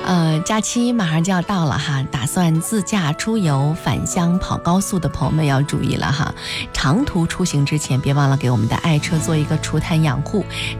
假期马上就要到了哈，打算自驾出游返乡跑高速的朋友们要注意了哈，长途出行之前别忘了给我们的爱车做一个除碳养护。